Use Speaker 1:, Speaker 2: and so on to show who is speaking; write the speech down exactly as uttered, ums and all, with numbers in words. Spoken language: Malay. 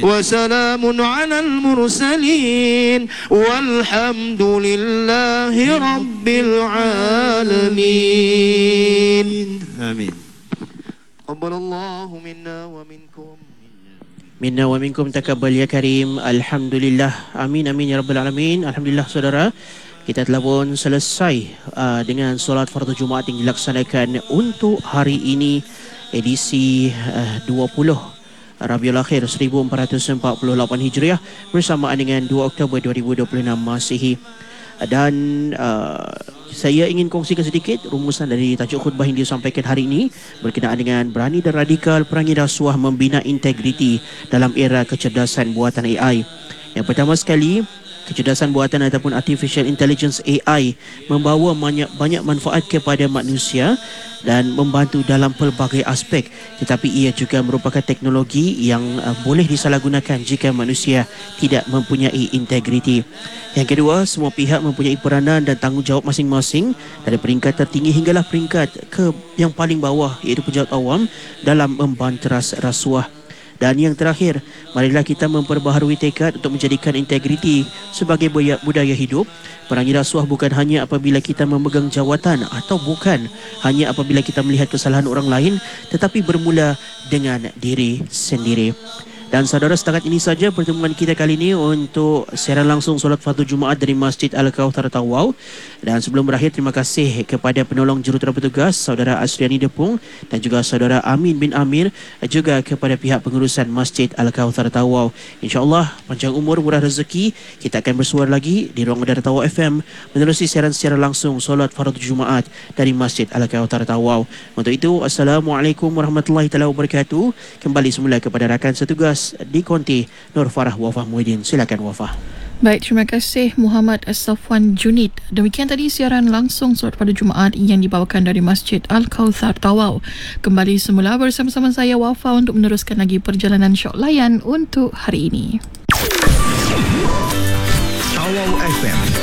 Speaker 1: وسلام على المرسلين والحمد لله رب العالمين آمين. قبل الله منا ومنكم
Speaker 2: Minna wa minkum takabbal ya karim. Alhamdulillah. Amin amin ya rabbal alamin. Alhamdulillah saudara, kita telah pun selesai uh, dengan solat fardu Jumaat yang dilaksanakan untuk hari ini, edisi uh, dua puluh Rabiul Akhir seribu empat ratus empat puluh lapan Hijriah bersamaan dengan dua Oktober dua ribu dua puluh enam Masihi. Dan uh, saya ingin kongsikan sedikit rumusan dari tajuk khutbah yang disampaikan hari ini berkenaan dengan berani dan radikal perangi rasuah membina integriti dalam era kecerdasan buatan A I. Yang pertama sekali, kecerdasan buatan ataupun artificial intelligence A I membawa banyak banyak manfaat kepada manusia dan membantu dalam pelbagai aspek, tetapi ia juga merupakan teknologi yang uh, boleh disalahgunakan jika manusia tidak mempunyai integriti. Yang kedua, semua pihak mempunyai peranan dan tanggungjawab masing-masing dari peringkat tertinggi hinggalah peringkat ke yang paling bawah, iaitu pejabat awam, dalam membanteras rasuah. Dan yang terakhir, marilah kita memperbaharui tekad untuk menjadikan integriti sebagai budaya hidup. Perangi rasuah bukan hanya apabila kita memegang jawatan atau bukan hanya apabila kita melihat kesalahan orang lain, tetapi bermula dengan diri sendiri. Dan saudara, setakat ini saja pertemuan kita kali ini untuk siaran langsung solat fardu Jumaat dari Masjid Al-Kauthar Tawau. Dan sebelum berakhir, terima kasih kepada penolong jurutera petugas saudara Asriani Depung dan juga saudara Amin bin Amir, juga kepada pihak pengurusan Masjid Al-Kauthar Tawau. InsyaAllah panjang umur, murah rezeki, kita akan bersuara lagi di ruang udara Tawau F M menerusi siaran secara langsung solat fardu Jumaat dari Masjid Al-Kauthar Tawau. Untuk itu, Assalamualaikum warahmatullahi taala wabarakatuh. Kembali semula kepada rakan setugas di Konti, Nur Farah Wafah Muhyiddin. Silakan Wafah.
Speaker 3: Baik, terima kasih Muhammad Safwan Junid. Demikian tadi siaran langsung solat pada Jumaat yang dibawakan dari Masjid Al-Kauthar Tawau. Kembali semula bersama-sama saya Wafah untuk meneruskan lagi perjalanan syok layan untuk hari ini.
Speaker 4: Tawau F M